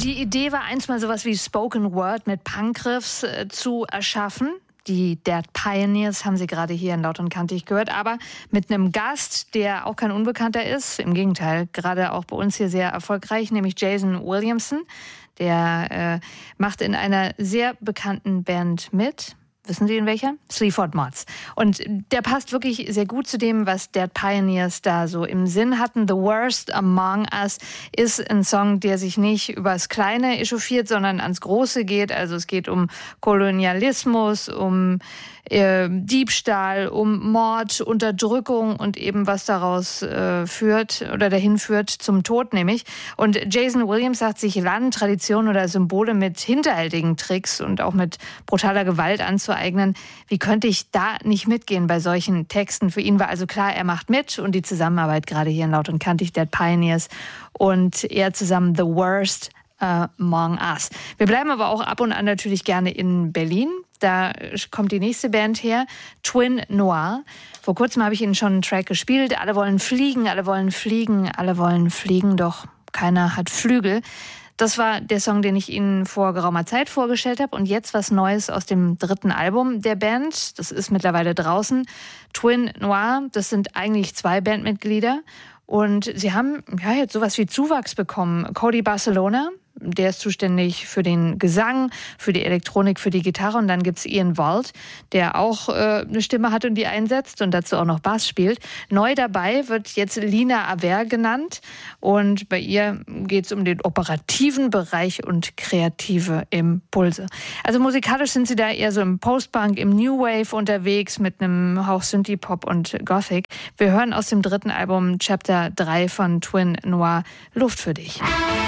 Die Idee war einst mal sowas wie Spoken Word mit Punkriffs zu erschaffen. Die Dead Pioneers haben Sie gerade hier in Laut und Kantig gehört, aber mit einem Gast, der auch kein Unbekannter ist. Im Gegenteil, gerade auch bei uns hier sehr erfolgreich, nämlich Jason Williamson. Der macht in einer sehr bekannten Band mit. Wissen Sie in welcher? Sleaford Mods. Und der passt wirklich sehr gut zu dem, was Dead Pioneers da so im Sinn hatten. The Worst Among Us ist ein Song, der sich nicht übers Kleine echauffiert, sondern ans Große geht. Also es geht um Kolonialismus, um Diebstahl, um Mord, Unterdrückung und eben was daraus führt oder dahin führt zum Tod nämlich. Und Jason Williams sagt sich Land, Tradition oder Symbole mit hinterhältigen Tricks und auch mit brutaler Gewalt anzueignen. Wie könnte ich da nicht mitgehen bei solchen Texten? Für ihn war also klar, er macht mit und die Zusammenarbeit gerade hier in Laut und Kantig, Dead Pioneers und er zusammen The Worst Among Us. Wir bleiben aber auch ab und an natürlich gerne in Berlin. Da kommt die nächste Band her, Twin Noir. Vor kurzem habe ich Ihnen schon einen Track gespielt. Alle wollen fliegen, alle wollen fliegen, alle wollen fliegen, doch keiner hat Flügel. Das war der Song, den ich Ihnen vor geraumer Zeit vorgestellt habe. Und jetzt was Neues aus dem 3. Album der Band. Das ist mittlerweile draußen. Twin Noir, das sind eigentlich 2 Bandmitglieder. Und sie haben jetzt sowas wie Zuwachs bekommen. Cody Barcelona, der ist zuständig für den Gesang, für die Elektronik, für die Gitarre. Und dann gibt's Ian Wald, der auch eine Stimme hat und die einsetzt und dazu auch noch Bass spielt. Neu dabei wird jetzt Lina Aver genannt. Und bei ihr geht's um den operativen Bereich und kreative Impulse. Also musikalisch sind sie da eher so im Post-Punk, im New Wave unterwegs mit einem Hauch Synthie-Pop und Gothic. Wir hören aus dem 3. Album Chapter 3 von Twin Noir Luft für dich.